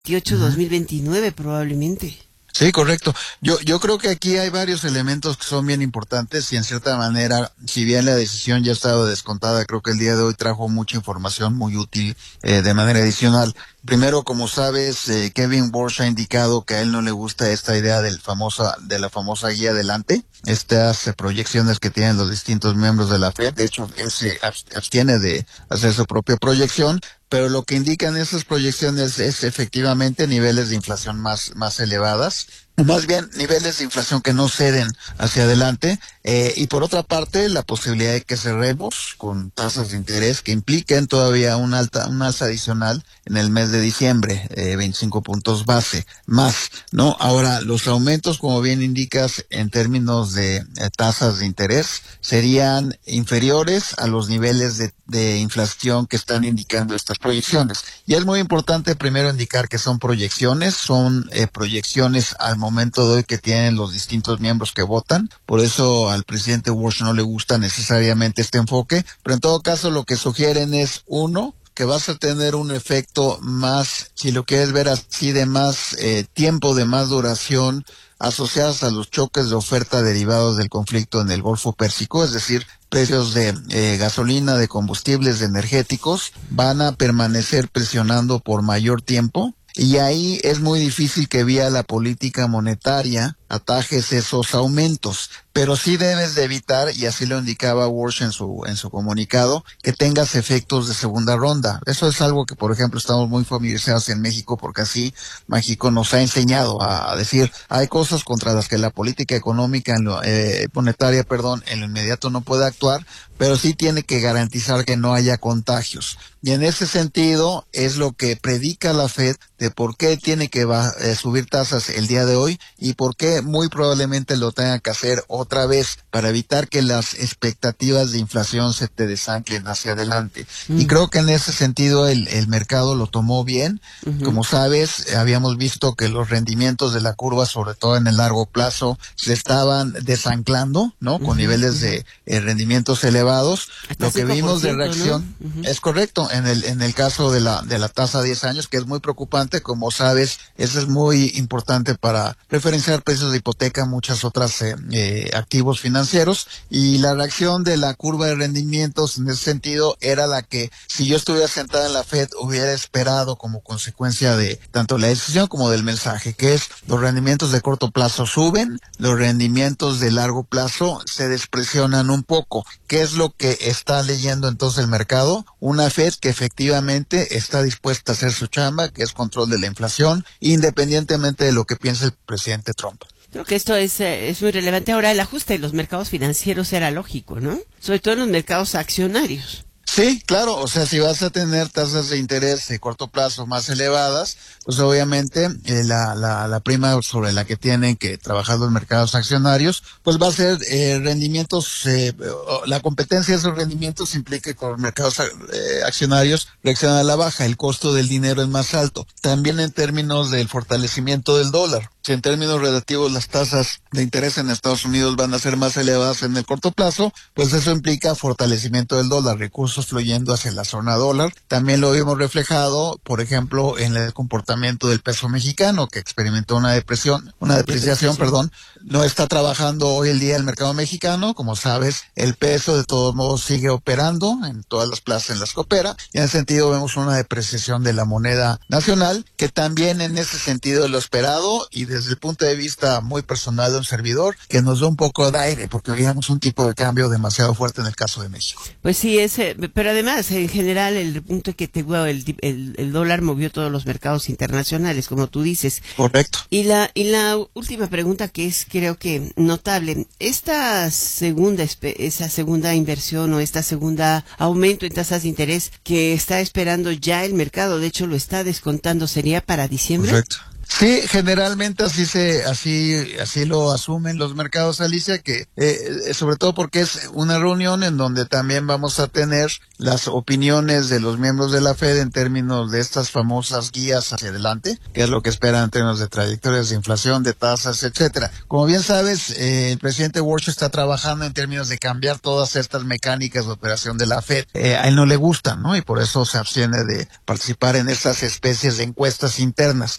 2028-2029 probablemente. Sí, correcto. Yo creo que aquí hay varios elementos que son bien importantes y en cierta manera, si bien la decisión ya ha estado descontada, creo que el día de hoy trajo mucha información muy útil de manera adicional. Primero, como sabes, Kevin Warsh ha indicado que a él no le gusta esta idea de la famosa guía adelante, estas proyecciones que tienen los distintos miembros de la FED. De hecho, él se abstiene de hacer su propia proyección, pero lo que indican esas proyecciones es efectivamente niveles de inflación más elevadas, o más bien niveles de inflación que no ceden hacia adelante, y por otra parte la posibilidad de que cerremos con tasas de interés que impliquen todavía un alza adicional en el mes de diciembre, 25 puntos base más, ¿no? Ahora, los aumentos, como bien indicas, en términos de tasas de interés, serían inferiores a los niveles de inflación que están indicando estas proyecciones. Y es muy importante primero indicar que son proyecciones al momento de hoy que tienen los distintos miembros que votan. Por eso al presidente Warsh no le gusta necesariamente este enfoque, pero en todo caso lo que sugieren es, uno, que vas a tener un efecto más, si lo quieres ver así, de más tiempo, de más duración, asociadas a los choques de oferta derivados del conflicto en el Golfo Pérsico, es decir, precios de gasolina, de combustibles, de energéticos, van a permanecer presionando por mayor tiempo. Y ahí es muy difícil que vía la política monetaria atajes esos aumentos, pero sí debes de evitar, y así lo indicaba Warsh en su comunicado, que tengas efectos de segunda ronda. Eso es algo que, por ejemplo, estamos muy familiarizados en México, porque así México nos ha enseñado a decir, hay cosas contra las que la política económica monetaria, en lo inmediato no puede actuar, pero sí tiene que garantizar que no haya contagios. Y en ese sentido es lo que predica la Fed de por qué tiene que subir tasas el día de hoy y por qué muy probablemente lo tenga que hacer otra vez para evitar que las expectativas de inflación se te desanclen hacia adelante. Y creo que en ese sentido el mercado lo tomó bien. Como sabes, habíamos visto que los rendimientos de la curva, sobre todo en el largo plazo, se estaban desanclando, ¿no? Con niveles de rendimientos elevados. Hasta Lo que vimos de 5%, reacción, ¿no? es correcto, en el caso de la tasa a 10 años, que es muy preocupante. Como sabes, eso es muy importante para referenciar precios de hipoteca, muchas otras activos financieros, y la reacción de la curva de rendimientos en ese sentido era la que, si yo estuviera sentada en la Fed, hubiera esperado como consecuencia de tanto la decisión como del mensaje, que es los rendimientos de corto plazo suben, los rendimientos de largo plazo se despresionan un poco. ¿Qué es lo que está leyendo entonces el mercado? Una Fed que efectivamente está dispuesta a hacer su chamba, que es control de la inflación, independientemente de lo que piense el presidente Trump. Creo que esto es muy relevante. Ahora, el ajuste de los mercados financieros era lógico, ¿no? Sobre todo en los mercados accionarios. Sí, claro, o sea, si vas a tener tasas de interés de corto plazo más elevadas, pues obviamente la prima sobre la que tienen que trabajar los mercados accionarios, pues va a ser rendimientos, la competencia de esos rendimientos implica que los mercados accionarios reaccionan a la baja, el costo del dinero es más alto. También en términos del fortalecimiento del dólar. Si en términos relativos las tasas de interés en Estados Unidos van a ser más elevadas en el corto plazo, pues eso implica fortalecimiento del dólar, recursos fluyendo hacia la zona dólar. También lo vimos reflejado, por ejemplo, en el comportamiento del peso mexicano, que experimentó una depreciación, No está trabajando hoy el día el mercado mexicano. Como sabes, el peso de todos modos sigue operando en todas las plazas en las que opera, y en ese sentido vemos una depreciación de la moneda nacional, que también en ese sentido es lo esperado, y desde el punto de vista muy personal de un servidor, que nos da un poco de aire, porque veíamos un tipo de cambio demasiado fuerte en el caso de México. Pues sí, pero además, en general, el punto que el dólar movió todos los mercados internacionales, como tú dices. Correcto. Y la última pregunta, que es, creo que notable, esa segunda inversión o esta segunda aumento en tasas de interés que está esperando ya el mercado, de hecho lo está descontando, ¿sería para diciembre? Correcto. Sí, generalmente así lo asumen los mercados, Alicia, que sobre todo porque es una reunión en donde también vamos a tener las opiniones de los miembros de la Fed en términos de estas famosas guías hacia adelante, que es lo que esperan en términos de trayectorias de inflación, de tasas, etcétera. Como bien sabes, el presidente Walsh está trabajando en términos de cambiar todas estas mecánicas de operación de la Fed. A él no le gustan, ¿no? Y por eso se abstiene de participar en estas especies de encuestas internas.